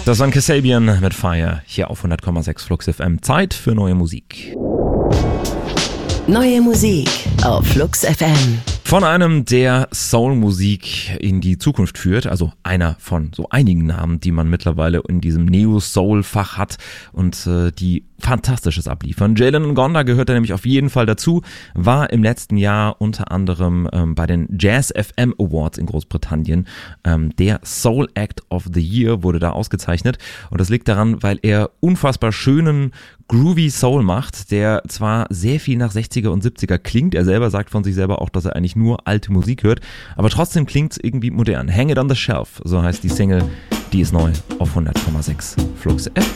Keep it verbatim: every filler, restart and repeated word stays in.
Das war Kasabian mit Fire hier auf hundert Komma sechs Flux F M. Zeit für neue Musik. Neue Musik auf Flux F M. Von einem, der Soul-Musik in die Zukunft führt, also einer von so einigen Namen, die man mittlerweile in diesem Neo-Soul-Fach hat und äh, die Fantastisches abliefern. Jalen Ngonda gehört da nämlich auf jeden Fall dazu, war im letzten Jahr unter anderem ähm, bei den Jazz F M Awards in Großbritannien. Ähm, der Soul Act of the Year wurde da ausgezeichnet und das liegt daran, weil er unfassbar schönen Groovy Soul macht, der zwar sehr viel nach sechziger und siebziger klingt, er selber sagt von sich selber auch, dass er eigentlich nur alte Musik hört, aber trotzdem klingt es irgendwie modern. Hang It on the Shelf, so heißt die Single, die ist neu auf hundert Komma sechs Flux F M.